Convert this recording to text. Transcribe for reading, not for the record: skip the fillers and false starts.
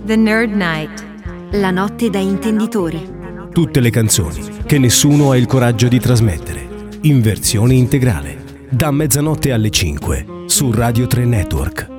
The Nerd Night. La notte da intenditori. Tutte le canzoni che nessuno ha il coraggio di trasmettere, in versione integrale, da mezzanotte alle 5 su Radio 3 Network.